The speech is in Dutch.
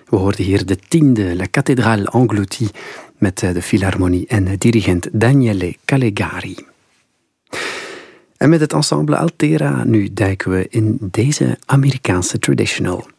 We hoorden hier de 10e La Cathédrale Engloutie met de Philharmonie en dirigent Daniele Calegari. En met het ensemble Altera nu duiken we in deze Amerikaanse traditional.